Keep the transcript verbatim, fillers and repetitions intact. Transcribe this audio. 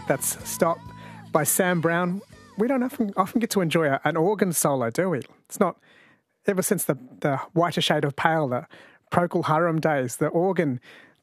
That's Stop by Sam Brown. We don't often, often get to enjoy a, an organ solo, do we? It's not, ever since the, the Whiter Shade of Pale, the Procol Harum days, the organ